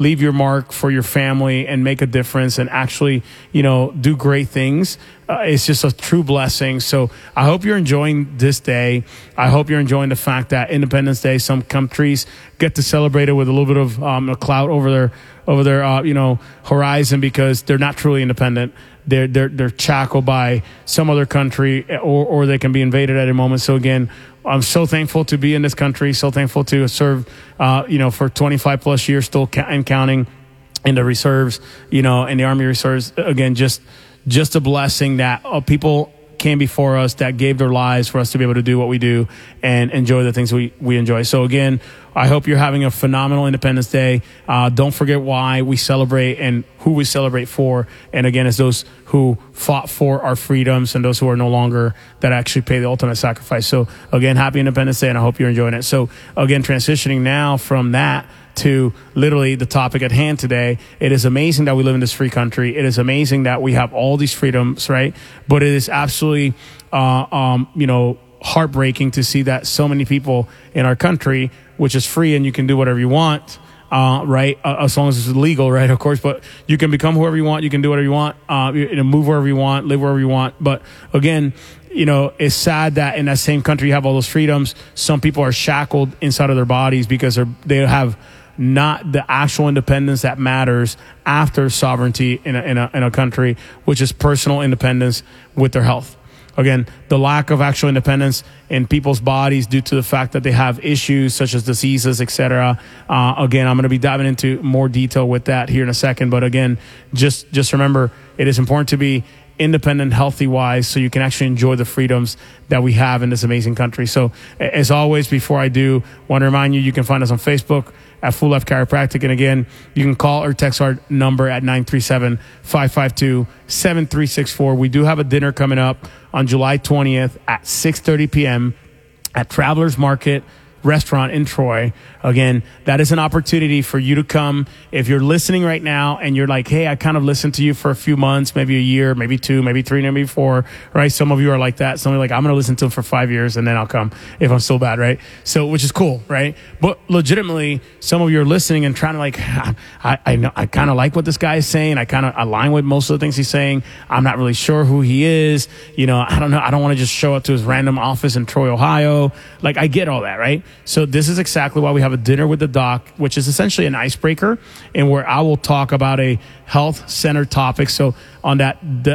leave your mark for your family and make a difference and actually, do great things. It's just a true blessing. So I hope you're enjoying this day. I hope you're enjoying the fact that Independence Day, some countries get to celebrate it with a little bit of a cloud over their horizon, because they're not truly independent. They're shackled by some other country, or they can be invaded at a moment. So again, I'm so thankful to be in this country. So thankful to serve, for 25 plus years, still and counting in the reserves, in the Army Reserves. Again, just a blessing that people came before us that gave their lives for us to be able to do what we do and enjoy the things we enjoy. So again, I hope you're having a phenomenal Independence Day. Don't forget why we celebrate and who we celebrate for. And again, it's those who fought for our freedoms and those who are no longer, that actually pay the ultimate sacrifice. So again, happy Independence Day, and I hope you're enjoying it. So again, transitioning now from that to literally the topic at hand today. It is amazing that we live in this free country. It is amazing that we have all these freedoms, right? But it is absolutely, heartbreaking to see that so many people in our country, which is free and you can do whatever you want, right? As long as it's legal, right? Of course, but you can become whoever you want. You can do whatever you want, move wherever you want, live wherever you want. But again, it's sad that in that same country you have all those freedoms. Some people are shackled inside of their bodies because they have not the actual independence that matters after sovereignty in a country, which is personal independence with their health. Again, the lack of actual independence in people's bodies due to the fact that they have issues such as diseases, etc. Again, I'm going to be diving into more detail with that here in a second. But again, just remember, it is important to be independent, healthy wise, so you can actually enjoy the freedoms that we have in this amazing country. So as always, before I do, want to remind you can find us on Facebook at Full Life Chiropractic. And again, you can call or text our number at 937-552-7364. We do have a dinner coming up on July 20th at 6:30 p.m. at Travelers Market Restaurant in Troy. Again, that is an opportunity for you to come. If you're listening right now and you're like, hey, I kind of listened to you for a few months, maybe a year, maybe 2, maybe 3, maybe 4, right? Some of you are like that. Some are like, I'm going to listen to him for 5 years and then I'll come if I'm still bad, right? So, which is cool, right? But legitimately, some of you are listening and trying to like, I know, I kind of like what this guy is saying. I kind of align with most of the things he's saying. I'm not really sure who he is. I don't know. I don't want to just show up to his random office in Troy, Ohio. Like, I get all that, right? So this is exactly why we have a dinner with the doc, which is essentially an icebreaker, and where I will talk about a health-centered topic. So on that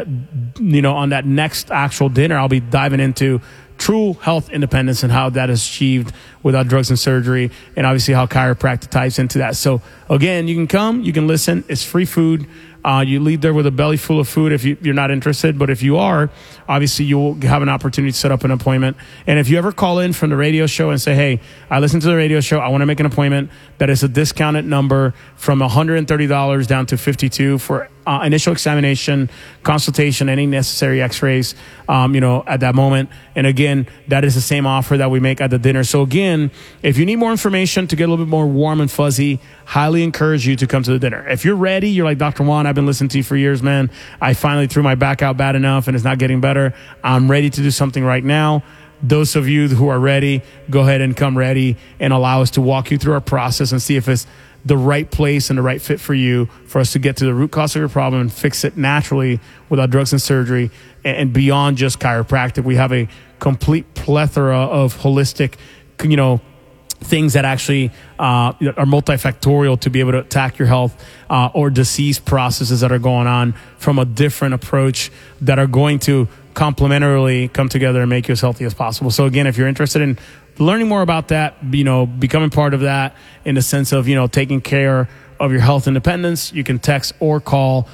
next actual dinner, I'll be diving into true health independence and how that is achieved without drugs and surgery, and obviously how chiropractic ties into that. So again, you can come, you can listen. It's free food. You leave there with a belly full of food if you're not interested. But if you are, obviously you will have an opportunity to set up an appointment. And if you ever call in from the radio show and say, hey, I listened to the radio show, I want to make an appointment, that is a discounted number from $130 down to $52 for initial examination, consultation, any necessary x-rays, at that moment. And again, that is the same offer that we make at the dinner. So again, if you need more information to get a little bit more warm and fuzzy, highly encourage you to come to the dinner. If you're ready, you're like, Dr. Juan, I've been listening to you for years, man. I finally threw my back out bad enough and it's not getting better. I'm ready to do something right now. Those of you who are ready, go ahead and come ready and allow us to walk you through our process and see if it's the right place and the right fit for you, for us to get to the root cause of your problem and fix it naturally without drugs and surgery and beyond just chiropractic. We have a complete plethora of holistic, things that actually are multifactorial to be able to attack your health or disease processes that are going on from a different approach that are going to complementarily come together and make you as healthy as possible. So again, if you're interested in learning more about that, becoming part of that in the sense of, taking care of your health independence, you can text or call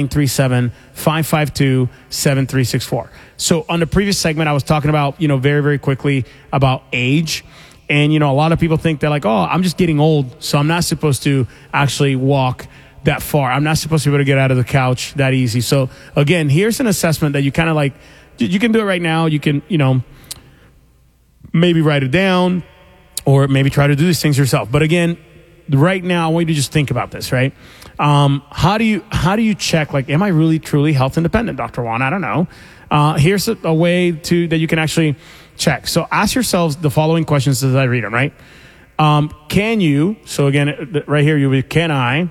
937-552-7364. So on the previous segment, I was talking about, very, very quickly about age. And, a lot of people think they're like, oh, I'm just getting old, so I'm not supposed to actually walk that far. I'm not supposed to be able to get out of the couch that easy. So again, here's an assessment that you kind of like, you can do it right now. You can, maybe write it down or maybe try to do these things yourself. But again, right now, I want you to just think about this, right? How do you check, like, am I really truly health independent, Dr. Juan? I don't know. Here's a way that you can actually check. So ask yourselves the following questions as I read them, right? Can you, so again, right here, you'll be, can I